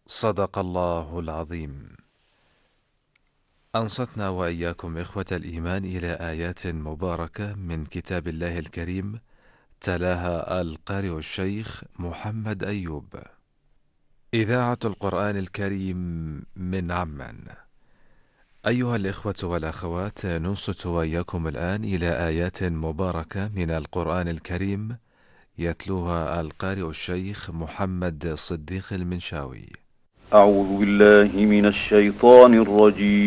صدق الله العظيم. أنصتنا وإياكم إخوة الإيمان إلى آيات مباركة من كتاب الله الكريم، تلاها القارئ الشيخ محمد أيوب. إذاعة القرآن الكريم من عمان. أيها الإخوة والأخوات، ننصت وإياكم الآن إلى آيات مباركة من القرآن الكريم، يتلوها القارئ الشيخ محمد صديق المنشاوي. أعوذ بالله من الشيطان الرجيم.